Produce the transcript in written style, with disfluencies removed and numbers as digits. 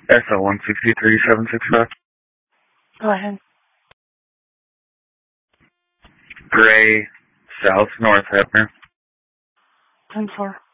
SL163765. Go ahead. Gray, South North Hefner. 10-4.